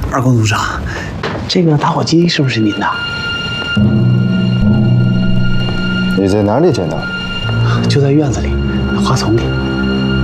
二公组长，这个打火机是不是您的？ 你在哪里捡的？ 就在院子里，花丛里。